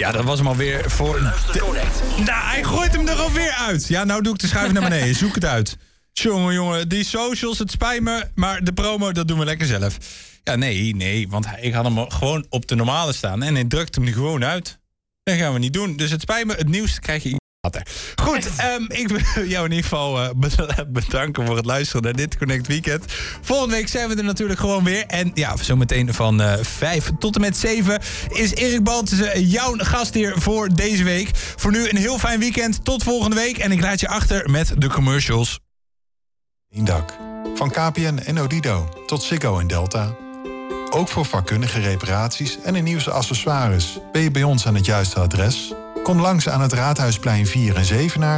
Ja, dat was hem alweer voor... Nou, hij gooit hem er alweer uit. Ja, nou doe ik de schuif naar beneden. Zoek het uit. Jongen, die socials, het spijt me. Maar de promo, dat doen we lekker zelf. Ja, nee, want ik had hem gewoon op de normale staan. En hij drukt hem er gewoon uit. Dat gaan we niet doen. Dus het spijt me, het nieuws krijg je later. Goed, ik wil jou in ieder geval bedanken voor het luisteren naar dit Connect Weekend. Volgende week zijn we er natuurlijk gewoon weer. En ja, zometeen van 5 tot en met 7 is Erik Baltussen jouw gastheer voor deze week. Voor nu een heel fijn weekend. Tot volgende week. En ik laat je achter met de commercials. Dak. Van KPN en Odido tot Ziggo en Delta. Ook voor vakkundige reparaties en de nieuwste accessoires ben je bij ons aan het juiste adres. Kom langs aan het Raadhuisplein 4 en Zevenaar